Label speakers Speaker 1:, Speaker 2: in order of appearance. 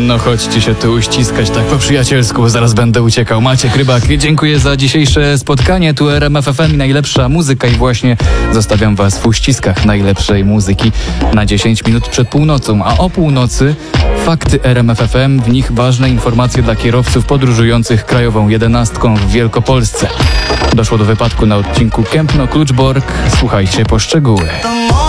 Speaker 1: No chodźcie się tu uściskać tak po przyjacielsku, zaraz będę uciekał. Maciek Rybak, dziękuję za dzisiejsze spotkanie. Tu RMF FM i najlepsza muzyka i właśnie zostawiam was w uściskach najlepszej muzyki na 10 minut przed północą. A o północy fakty RMF FM, w nich ważne informacje dla kierowców podróżujących krajową 11 w Wielkopolsce. Doszło do wypadku na odcinku Kępno-Kluczbork. Słuchajcie po szczegóły.